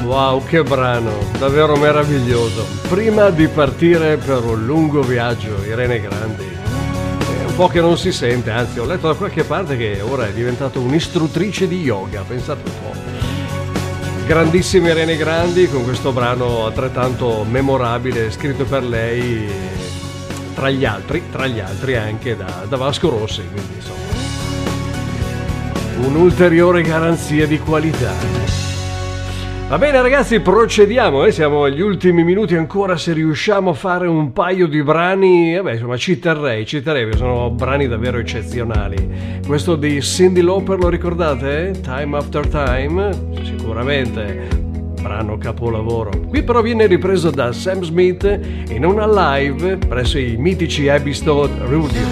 Wow, che brano, davvero meraviglioso. Prima di partire per un lungo viaggio, Irene Grandi. È un po' che non si sente, anzi ho letto da qualche parte che ora è diventata un'istruttrice di yoga, pensate un po'. Grandissima Irene Grandi con questo brano altrettanto memorabile scritto per lei, tra gli altri anche da Vasco Rossi, quindi insomma un'ulteriore garanzia di qualità. Va bene ragazzi, procediamo, siamo agli ultimi minuti ancora, se riusciamo a fare un paio di brani, vabbè insomma ci terrei, perché sono brani davvero eccezionali. Questo di Cyndi Lauper lo ricordate? Time After Time? Sicuramente, brano capolavoro. Qui però viene ripreso da Sam Smith in una live presso i mitici Abbey Road Studios.